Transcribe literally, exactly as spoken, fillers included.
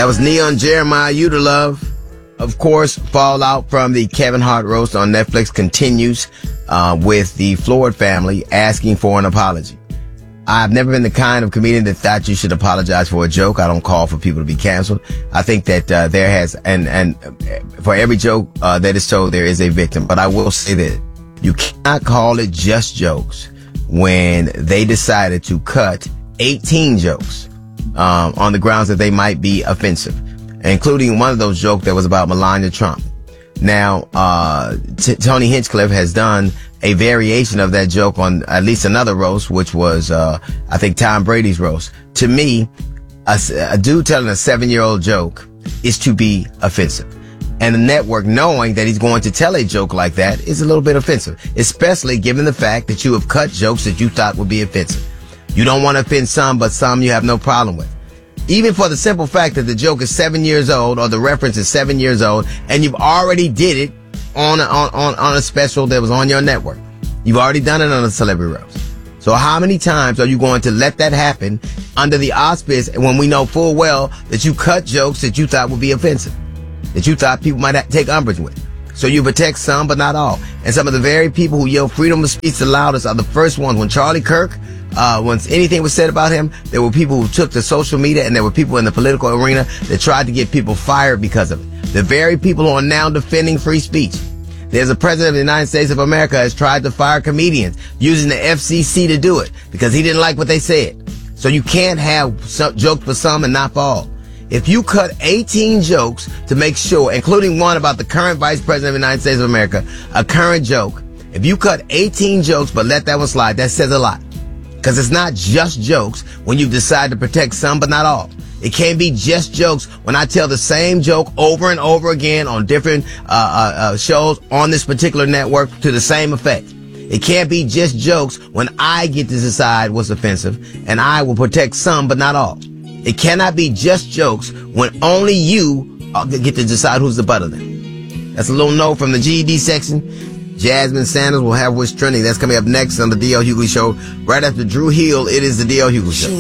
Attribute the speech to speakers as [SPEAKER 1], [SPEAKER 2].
[SPEAKER 1] That was Neon Jeremiah, You to Love. Of course, fallout from the Kevin Hart roast on Netflix continues uh, with the Floyd family asking for an apology. I've never been the kind of comedian that thought you should apologize for a joke. I don't call for people to be canceled. I think that uh, there has, and and for every joke uh, that is told, there is a victim. But I will say that you cannot call it just jokes when they decided to cut eighteen jokes um, on the grounds that they might be offensive, including one of those jokes that was about Melania Trump. Now, uh, T- Tony Hinchcliffe has done a variation of that joke on at least another roast, which was, uh, I think Tom Brady's roast. To me, a, a dude telling a seven-year-old joke is to be offensive. And the network, knowing that he's going to tell a joke like that, is a little bit offensive, especially given the fact that you have cut jokes that you thought would be offensive. You don't want to offend some, but some you have no problem with. Even for the simple fact that the joke is seven years old or the reference is seven years old and you've already did it on a, on, on, on a special that was on your network. You've already done it on a celebrity roast. So how many times are you going to let that happen under the auspice when we know full well that you cut jokes that you thought would be offensive, that you thought people might take umbrage with? So you protect some, but not all. And some of the very people who yell freedom of speech the loudest are the first ones. When Charlie Kirk, uh, once anything was said about him, there were people who took to social media and there were people in the political arena that tried to get people fired because of it. The very people who are now defending free speech. There's a president of the United States of America has tried to fire comedians using the F C C to do it because he didn't like what they said. So you can't have some jokes for some and not for all. If you cut eighteen jokes to make sure, including one about the current vice president of the United States of America, a current joke, if you cut eighteen jokes but let that one slide, that says a lot. Because it's not just jokes when you decide to protect some but not all. It can't be just jokes when I tell the same joke over and over again on different uh, uh, uh shows on this particular network to the same effect. It can't be just jokes when I get to decide what's offensive, and I will protect some but not all. It cannot be just jokes when only you get to decide who's the butt of them. That's a little note from the G E D section. Jasmine Sanders will have what's trending. That's coming up next on the D L Hughley Show. Right after Drew Hill, it is the D L Hughley Show.